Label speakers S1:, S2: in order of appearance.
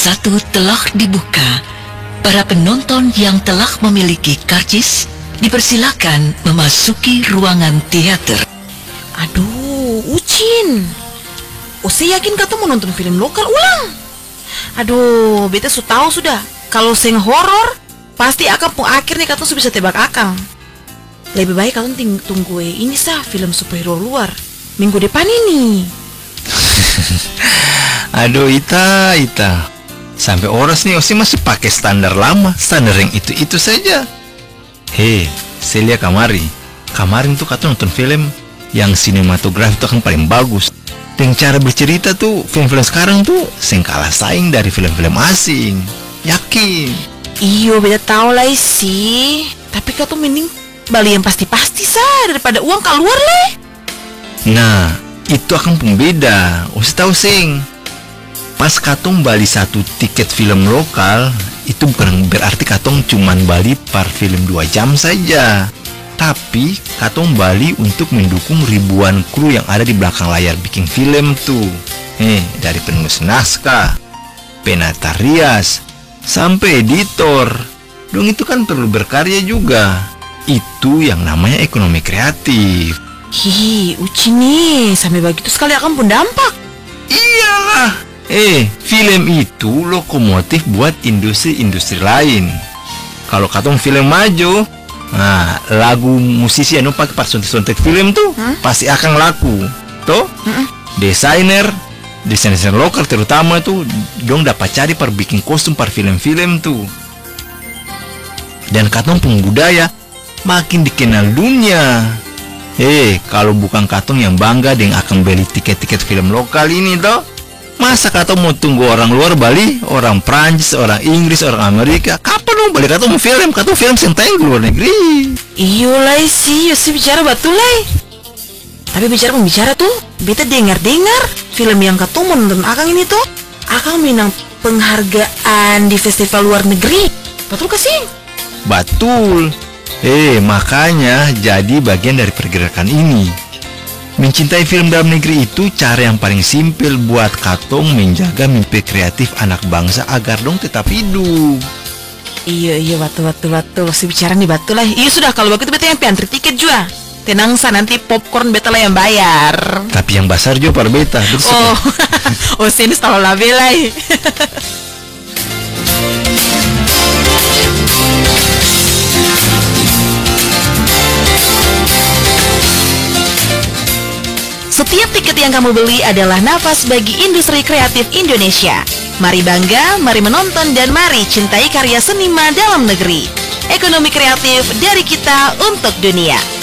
S1: satu telah dibuka. Para penonton yang telah memiliki karcis dipersilakan memasuki ruangan teater.
S2: Aduh, Ucin. Saya yakin kata mau nonton film lokal ulang. Aduh, beta tahu sudah. Kalau sing horor, pasti akan pun akhirnya kata bisa tebak akal. Lebih baik kalian tunggu ini film superhero luar minggu depan ini.
S3: Aduh, Ita. Sampai oras nih Osi masih pakai standar lama, standar yang itu saja. Hei, saya lihat kemarin tuh kata nonton film yang sinematografi itu kan paling bagus. Dan cara bercerita tuh film-film sekarang tuh sing kalah saing dari film-film asing. Yakin?
S2: Iyo, beda tahu lah sih. Tapi kata mending beli yang pasti-pasti daripada uang keluar leh.
S3: Nah, itu akan pembeda. Osi tahu sing. Pas katong bali satu tiket film lokal, itu bukan berarti katong cuman bali per film 2 jam saja. Tapi katong bali untuk mendukung ribuan kru yang ada di belakang layar bikin film tuh. Dari penulis naskah, penata rias, sampai editor. Dong itu kan perlu berkarya juga. Itu yang namanya ekonomi kreatif.
S2: Hihi, Uci nih, sampai begitu sekali akan pun dampak.
S3: Iyalah. Film itu lokomotif buat industri-industri lain. Kalau katong film maju, nah, lagu musisi anu pakai pas sontek film tuh pasti akan laku. Toh? Desainer lokal terutama tuh dong dapat cari per bikin kostum per film-film tuh. Dan katong budaya makin dikenal dunia. Kalau bukan katong yang bangga dengan akan beli tiket-tiket film lokal ini toh. Masa katong mau tunggu orang luar Bali, orang Prancis, orang Inggris, orang Amerika? Kapan dong balik katong film? Katong film senteng luar negeri.
S2: Iyo lah sih, bicara betul lah. Tapi bicara tuh, beta dengar film yang katong menonton akang ini tuh akang menang penghargaan di festival luar negeri. Betul kasih?
S3: Betul. Makanya jadi bagian dari pergerakan ini. Mencintai film dalam negeri itu cara yang paling simpel buat katong menjaga mimpi kreatif anak bangsa agar dong tetap hidup.
S2: Iya, betul. Si bicara nih betul lah. Iya sudah, kalau begitu beta yang antri tiket juga. Tenang nanti popcorn beta lah yang bayar.
S3: Tapi yang besar juga para beta.
S2: Sini selalu lah bela. Setiap tiket yang kamu beli adalah nafas bagi industri kreatif Indonesia. Mari bangga, mari menonton, dan mari cintai karya seniman dalam negeri. Ekonomi kreatif dari kita untuk dunia.